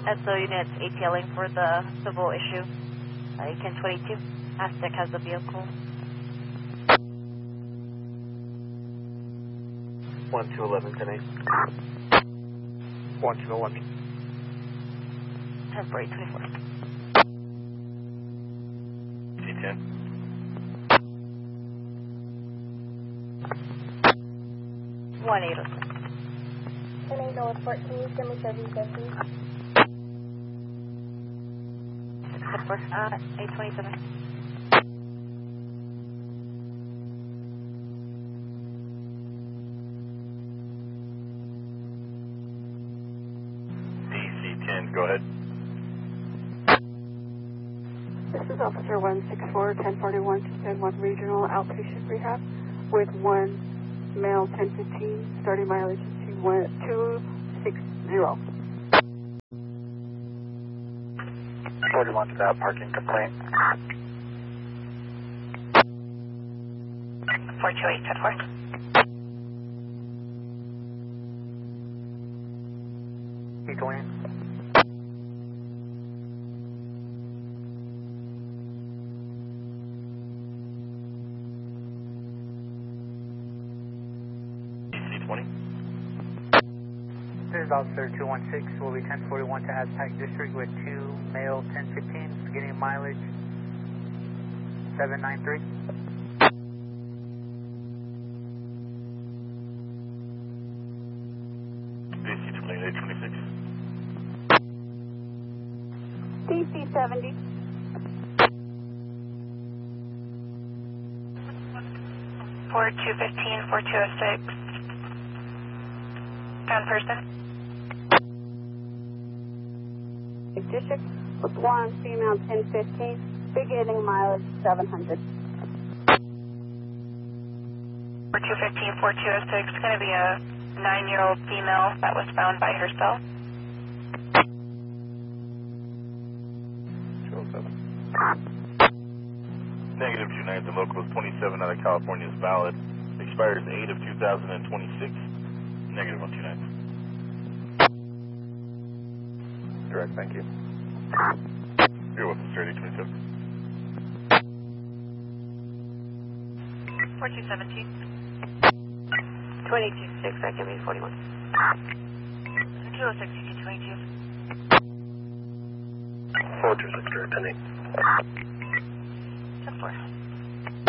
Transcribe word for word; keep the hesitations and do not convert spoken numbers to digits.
S O units ATLing for the civil issue. Uh, ten twenty-two. Aztec has the vehicle. one two eleven, ten eight. one two eleven. ten four eight twenty-four. T ten. one eight oh six. ten eight oh fourteen, send me seven fifty. ten four, uh, eight twenty-seven. D C ten, go ahead. This is Officer one six four, ten forty-one, two ten one Regional Outpatient Rehab with one male ten fifteen, starting mileage two six zero. forty-one to that parking complaint. four two eight, ten four. Keep going. D C twenty. This is Officer two one six, will be ten forty-one to Aztec District with two male ten fifteen, beginning mileage seven nine three. D C twenty-eight twenty-six. D C seventy. four two fifteen, four two oh six. ten person. District with one female ten fifteen, beginning mileage seven hundred. four two fifteen, four two oh six, going to be a nine-year-old female that was found by herself. two oh seven. Negative two nine, the local is twenty-seven out of California is valid. Expires eight of two thousand twenty-six. Negative one two nine. Direct, thank you. You're welcome, sir, eight twenty-seven. four two seventeen. twenty-two six, that can be forty-one. two oh six, you can twenty-two. four two six, direct, ten eight. ten four.